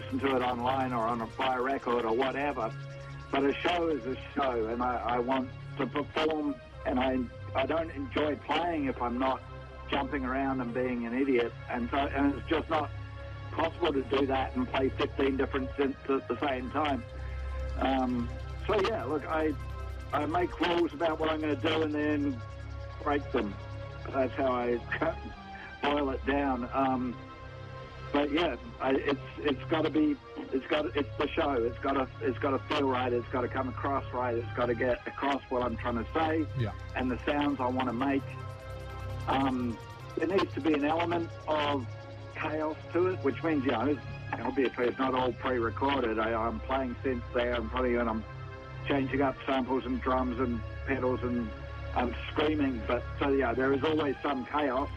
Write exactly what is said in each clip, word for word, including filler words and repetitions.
listen to it online or on a fire record or whatever. But a show is a show, and I, I want to perform, and I I don't enjoy playing if I'm not jumping around and being an idiot. And so, and it's just not possible to do that and play fifteen different synths at the same time. Um, so yeah, look, I I make rules about what I'm going to do and then break them. That's how I boil it down. Um, but yeah, I, it's it's got to be it's got it's the show. It's got to it's got to feel right. It's got to come across right. It's got to get across what I'm trying to say Yeah. and the sounds I want to make. Um, there needs to be an element of chaos to it, which means, you know, obviously it's not all pre-recorded. I, I'm playing synths there in front of you and I'm changing up samples and drums and pedals and I'm screaming. But so yeah, there is always some chaos.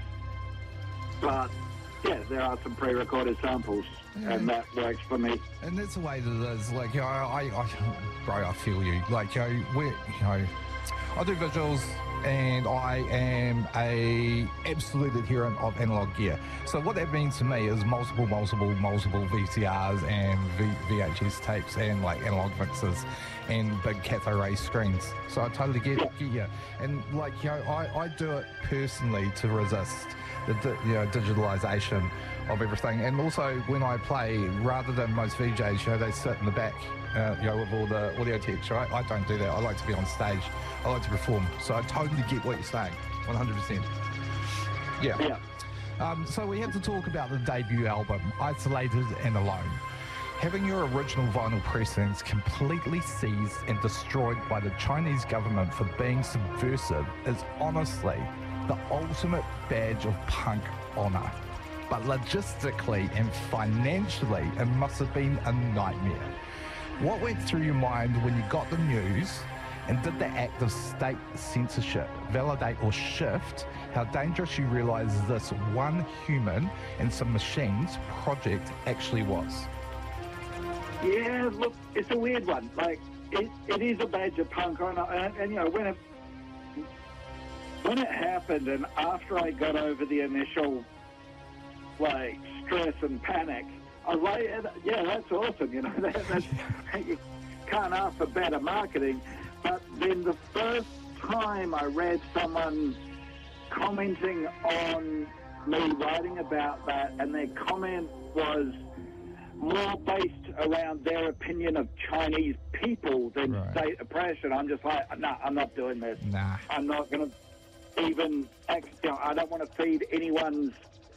But yeah, there are some pre-recorded samples, Yeah. and that works for me. And that's the way that it is. Like, you know, I, I, bro, I feel you. Like, you know, we're, you know, I do visuals, and I am a absolute adherent of analog gear. So what that means to me is multiple, multiple, multiple V C Rs and v- VHS tapes and like analog mixers and big cathode ray screens. So I totally get, Yeah. get you. And like, you know, I, I do it personally to resist the di- you know, digitalization of everything. And also when I play, rather than most V Js, you know, they sit in the back, uh, you know, with all the audio techs, right? I don't do that. I like to be on stage. I like to perform. So I totally get what you're saying, one hundred percent. Yeah. Yeah. Um, so we have to talk about the debut album, Isolated and Alone. Having your original vinyl pressings completely seized and destroyed by the Chinese government for being subversive is honestly the ultimate badge of punk honor. But logistically and financially, it must have been a nightmare. What went through your mind when you got the news, and did the act of state censorship validate or shift how dangerous you realize this one human and some machines project actually was? Yeah, look, it's a weird one. Like, it, it is a badge of punk honor, and, and you know, when it when it happened, and after I got over the initial like stress and panic, I was like, yeah, yeah that's awesome. You know, that, that's, you can't ask for better marketing. But then the first time I read someone commenting on me writing about that, and their comment was more based around their opinion of Chinese people than Right. state oppression. I'm just like, no, I'm not doing this. Nah. I'm not going to even, act, you know, I don't want to feed anyone's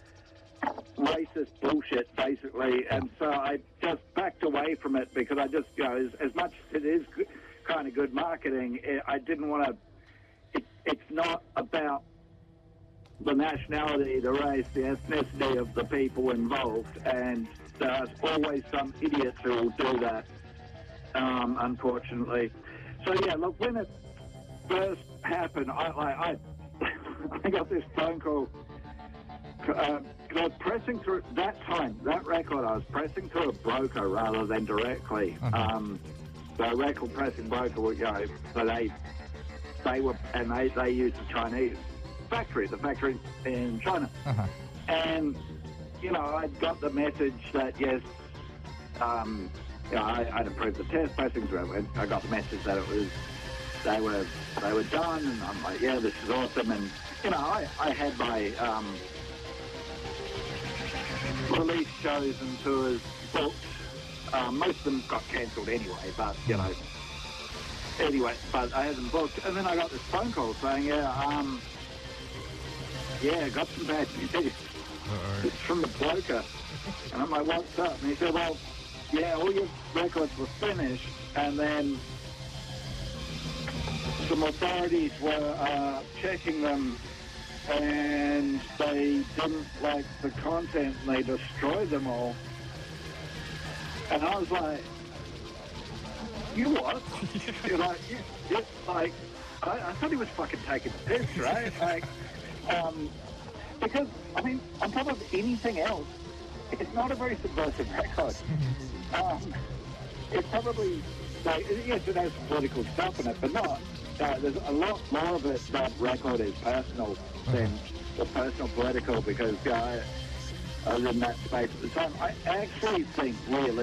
racist bullshit, basically. And so I just backed away from it because I just, you know, as, as much as it is good, kind of good marketing, it, I didn't want to, it, it's not about the nationality, the race, the ethnicity of the people involved, and there's always some idiots who will do that, um, unfortunately. So yeah, look, when it first happened, I I, I, I got this phone call. Uh, 'cause I was pressing through that time, that record. I was pressing through a broker rather than directly. Uh-huh. Um, the record pressing broker, would, you know, so they they were and they they used a Chinese factory, the factory in China, Uh-huh. and you know, I got the message that yes, um, you know, I, I'd approved the test pressing through it. I got the message that it was they were they were done, and I'm like, yeah, this is awesome. And you know, I, I had my um, release shows and tours booked. Um, most of them got cancelled anyway, but you know, anyway, but I had them booked. And then I got this phone call saying, yeah, um, yeah, got some bad news. Uh-oh. It's from the broker. And I'm like, what's up? And he said, well, yeah, all your records were finished, and then some authorities were uh, checking them, and they didn't like the content, and they destroyed them all. And I was like, you what? You're like, you, you, like, I, I thought he was fucking taking the piss, right? Like, um, because, I mean, on top of anything else, it's not a very subversive record. Um, it's probably, like, yes, it has political stuff in it, but not. Uh, there's a lot more of it, that record is personal than the personal political, because uh, I was in that space at the time. I actually think, really,